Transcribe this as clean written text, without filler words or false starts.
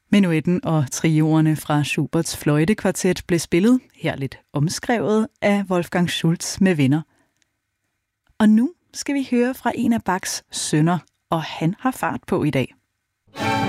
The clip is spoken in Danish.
Menuetten og trioerne fra Schuberts fløjtekvartet blev spillet, her lidt omskrevet, af Wolfgang Schultz med venner. Og nu skal vi høre fra en af Bachs sønner, og han har fart på i dag.